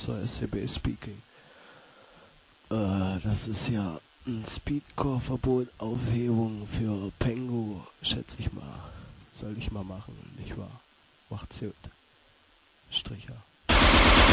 Sponsor SCB Speaking. Das ist ja ein Speedcore-Verbot, Aufhebung für Pengu, schätze ich mal. Soll ich mal machen, nicht wahr? Macht's gut. Stricher.